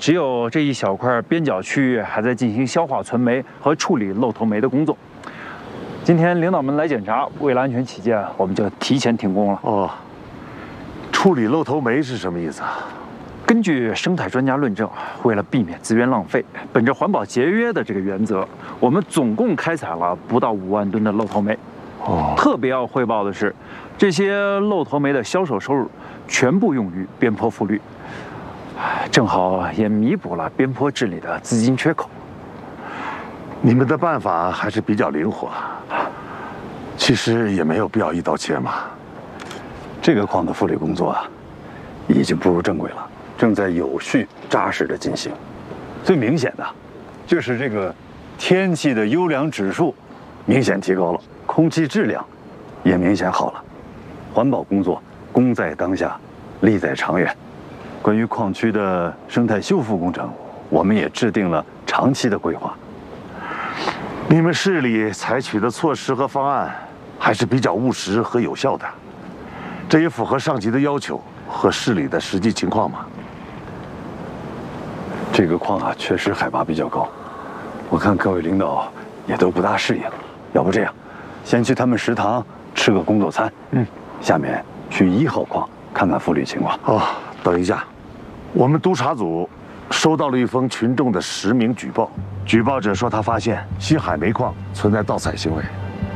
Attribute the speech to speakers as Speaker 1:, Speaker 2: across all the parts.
Speaker 1: 只有这一小块边角区域还在进行消化存煤和处理漏头煤的工作。今天领导们来检查，为了安全起见，我们就提前停工了。
Speaker 2: 哦，处理漏头煤是什么意思啊？
Speaker 1: 根据生态专家论证，为了避免资源浪费，本着环保节约的这个原则，我们总共开采了不到5万吨的漏头煤。
Speaker 2: 哦，
Speaker 1: 特别要汇报的是，这些漏头煤的销售收入全部用于边坡复绿，正好也弥补了边坡治理的资金缺口。
Speaker 2: 你们的办法还是比较灵活，其实也没有必要一刀切嘛。
Speaker 3: 这个矿的复绿工作啊，已经步入正轨了，正在有序扎实的进行。最明显的，就是这个天气的优良指数明显提高了，空气质量也明显好了。环保工作功在当下，利在长远。关于矿区的生态修复工程，我们也制定了长期的规划。
Speaker 2: 你们市里采取的措施和方案还是比较务实和有效的，这也符合上级的要求和市里的实际情况嘛。
Speaker 3: 这个矿啊，确实海拔比较高，我看各位领导也都不大适应。要不这样，先去他们食堂吃个工作餐，下面去1号矿看看复绿情况。
Speaker 2: 哦，等一下，我们督查组收到了一封群众的实名举报，举报者说他发现西海煤矿存在盗采行为。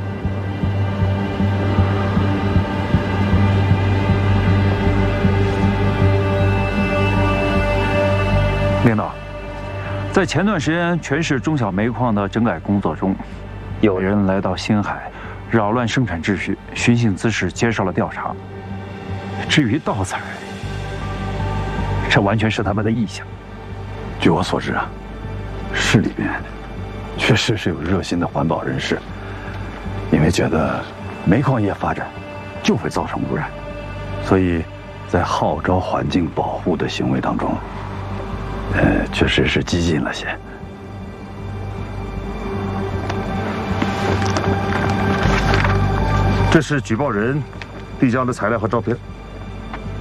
Speaker 1: 领导，在前段时间全市中小煤矿的整改工作中，有人来到星海，扰乱生产秩序，寻衅滋事，接受了调查。至于盗采，这完全是他们的臆想。
Speaker 3: 据我所知啊，市里面确实是有热心的环保人士，因为觉得煤矿业发展就会造成污染，所以在号召环境保护的行为当中，确实是激进了些。
Speaker 2: 这是举报人递交的材料和照片。